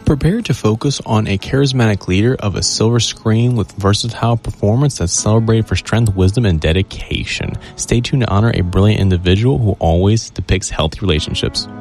Prepare to focus on a charismatic leader of a silver screen with versatile performance that's celebrated for strength, wisdom, and dedication. Stay tuned to honor a brilliant individual who always depicts healthy relationships.